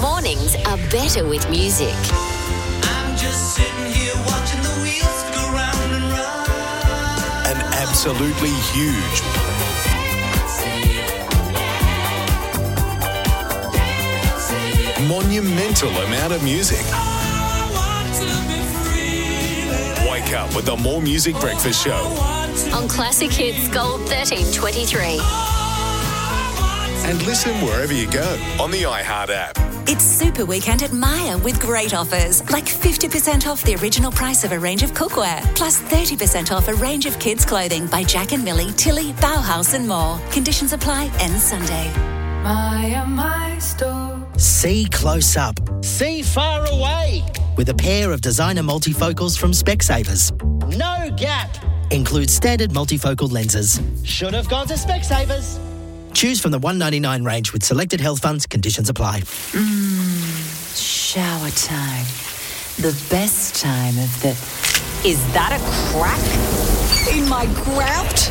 Mornings are better with music. I'm just sitting here watching the wheels go round and round. An absolutely huge, monumental amount of music. I want to be free. Wake up with the More Music Breakfast Show. On Classic Hits Gold 1323. And listen wherever you go on the iHeart app. It's Super Weekend at Myer with great offers, like 50% off the original price of a range of cookware, plus 30% off a range of kids' clothing by Jack and Millie, Tilly, Bauhaus and more. Conditions apply, ends Sunday. Myer, my store. See close up. See far away. With a pair of designer multifocals from Specsavers. No gap. Includes standard multifocal lenses. Should have gone to Specsavers. Choose from the $199 range with selected health funds. Conditions apply. Shower time. The best time of the... Is that a crack in my grout?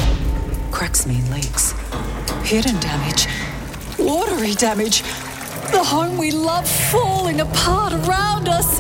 Cracks mean leaks. Hidden damage. Watery damage. The home we love falling apart around us.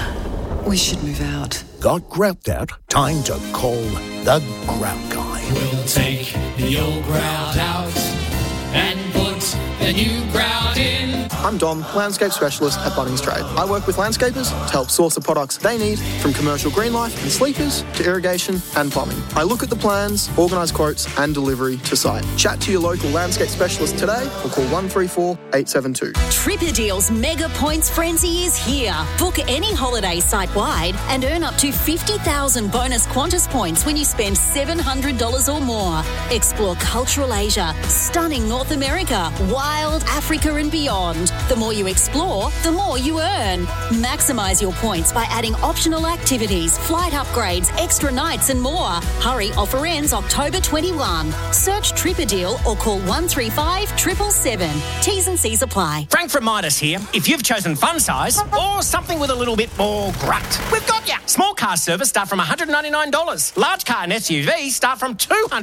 We should move out. Got grout out? Time to call the Grout Guy. We'll take the old grout out and put the new grout in. I'm Dom, landscape specialist at Bunnings Trade. I work with landscapers to help source the products they need, from commercial green life and sleepers to irrigation and plumbing. I look at the plans, organise quotes and delivery to site. Chat to your local landscape specialist today or call 134 872. Tripper Deals Mega Points Frenzy is here. Book any holiday site-wide and earn up to 50,000 bonus Qantas points when you spend $700 or more. Explore cultural Asia, stunning North America, wild Africa and beyond. The more you explore, the more you earn. Maximise your points by adding optional activities, flight upgrades, extra nights and more. Hurry, offer ends October 21. Search Tripper Deal or call 135 777. T's and C's apply. Frank from Midas here. If you've chosen fun size or something with a little bit more grunt, we've got you. Small car service start from $199. Large car and SUV start from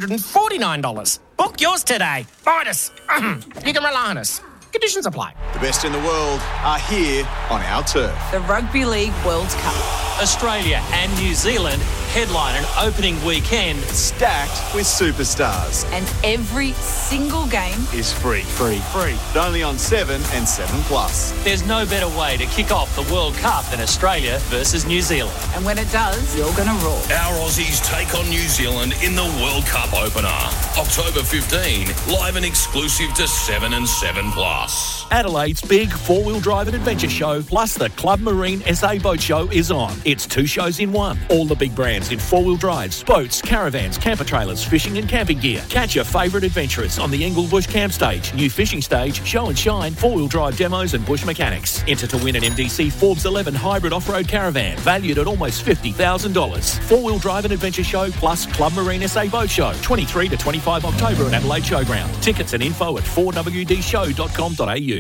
$249. Book yours today. Midas. You can rely on us. Conditions apply. The best in the world are here on our turf. The Rugby League World Cup. Australia and New Zealand headline an opening weekend stacked with superstars. And every single game is free. Free. But only on 7 and 7+. There's no better way to kick off the World Cup than Australia versus New Zealand. And when it does, you're going to roar. Our Aussies take on New Zealand in the World Cup opener. October 15, live and exclusive to 7 and 7+. Adelaide's big four-wheel drive and adventure show, plus the Club Marine SA Boat Show is on. It's 2 shows in one. All the big brands in four-wheel drives, boats, caravans, camper trailers, fishing and camping gear. Catch your favourite adventurers on the Englebush Camp Stage, new fishing stage, show and shine, four-wheel drive demos and bush mechanics. Enter to win an MDC Forbes 11 hybrid off-road caravan, valued at almost $50,000. Four-wheel drive and adventure show, plus Club Marine SA Boat Show, 23 to 25 October at Adelaide Showground. Tickets and info at 4wdshow.com.au.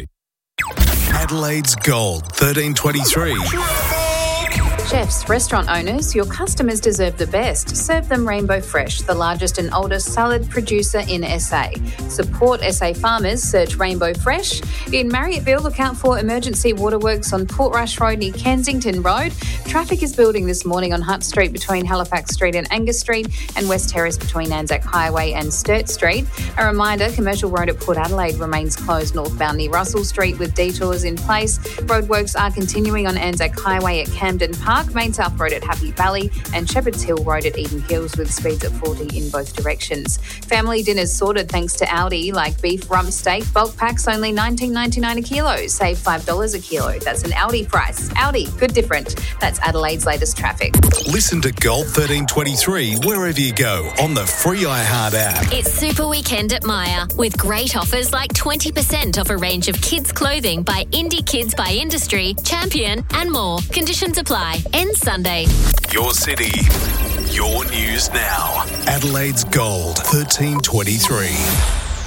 Adelaide's Gold 1323. Chefs, restaurant owners, your customers deserve the best. Serve them Rainbow Fresh, the largest and oldest salad producer in SA. Support SA farmers. Search Rainbow Fresh. In Marriottville, look out for emergency waterworks on Portrush Road near Kensington Road. Traffic is building this morning on Hutt Street between Halifax Street and Angus Street, and West Terrace between Anzac Highway and Sturt Street. A reminder, Commercial Road at Port Adelaide remains closed northbound near Russell Street with detours in place. Roadworks are continuing on Anzac Highway at Camden Park, Main South Road at Happy Valley, and Shepherd's Hill Road at Eden Hills with speeds at 40 in both directions. Family dinners sorted thanks to Aldi, like beef rump steak, bulk packs only $19.99 a kilo. Save $5 a kilo. That's an Aldi price. Aldi, good different. That's Adelaide's latest traffic. Listen to Gold 1323 wherever you go on the free iHeart app. It's Super Weekend at Myer with great offers like 20% off a range of kids' clothing by Indie Kids by Industry, Champion and more. Conditions apply. Ends Sunday. Your city, your news now. Adelaide's Gold 1323.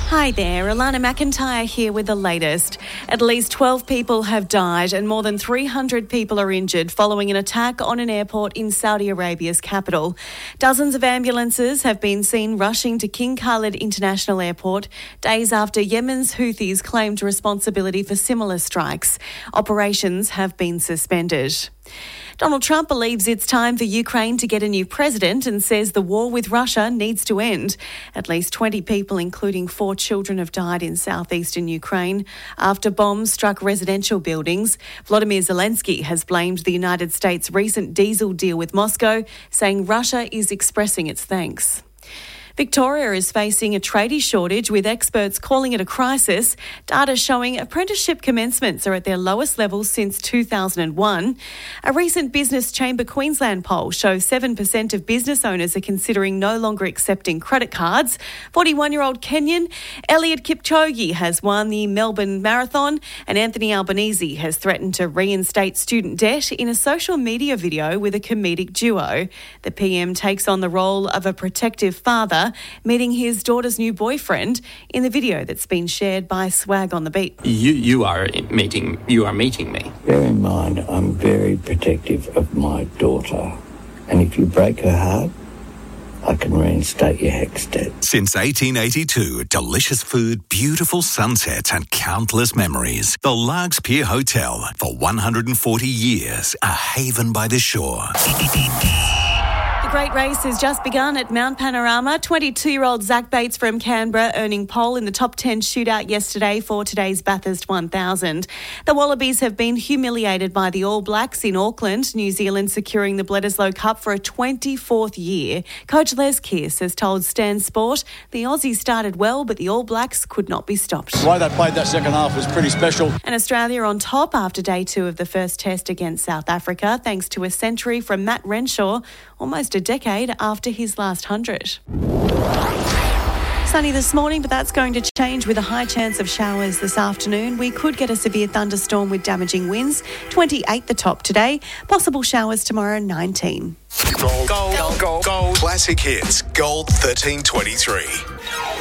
Hi there, Alana McIntyre here with the latest. At least 12 people have died and more than 300 people are injured following an attack on an airport in Saudi Arabia's capital. Dozens of ambulances have been seen rushing to King Khalid International Airport days after Yemen's Houthis claimed responsibility for similar strikes. Operations have been suspended. Donald Trump believes it's time for Ukraine to get a new president and says the war with Russia needs to end. At least 20 people, including 4 children, have died in southeastern Ukraine after bombs struck residential buildings. Volodymyr Zelensky has blamed the United States' recent diesel deal with Moscow, saying Russia is expressing its thanks. Victoria is facing a tradie shortage, with experts calling it a crisis. Data showing apprenticeship commencements are at their lowest levels since 2001. A recent Business Chamber Queensland poll shows 7% of business owners are considering no longer accepting credit cards. 41-year-old Kenyan Eliud Kipchoge has won the Melbourne Marathon, and Anthony Albanese has threatened to reinstate student debt in a social media video with a comedic duo. The PM takes on the role of a protective father, meeting his daughter's new boyfriend in the video that's been shared by Swag on the Beat. You are meeting me. Bear in mind, I'm very protective of my daughter, and if you break her heart, I can reinstate your HECS debt. Since 1882, delicious food, beautiful sunsets and countless memories. The Largs Pier Hotel, for 140 years, a haven by the shore. The great race has just begun at Mount Panorama. 22-year-old Zach Bates from Canberra earning pole in the top 10 shootout yesterday for today's Bathurst 1000. The Wallabies have been humiliated by the All Blacks in Auckland, New Zealand securing the Bledisloe Cup for a 24th year. Coach Les Kearse has told Stan Sport the Aussies started well, but the All Blacks could not be stopped. The way they played that second half was pretty special. And Australia on top after day 2 of the first test against South Africa, thanks to a century from Matt Renshaw, almost a decade after his last 100. Sunny this morning, but that's going to change with a high chance of showers this afternoon. We could get a severe thunderstorm with damaging winds. 28 the top today. Possible showers tomorrow, 19. Gold. Classic hits. Gold 1323.